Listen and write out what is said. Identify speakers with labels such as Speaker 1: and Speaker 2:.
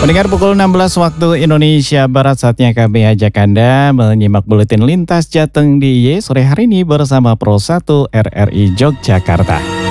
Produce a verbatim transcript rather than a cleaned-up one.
Speaker 1: Pendengar pukul enam belas waktu Indonesia Barat, saatnya kami ajak Anda menyimak buletin lintas Jateng D I Y sore hari ini bersama Pro satu R R I Yogyakarta.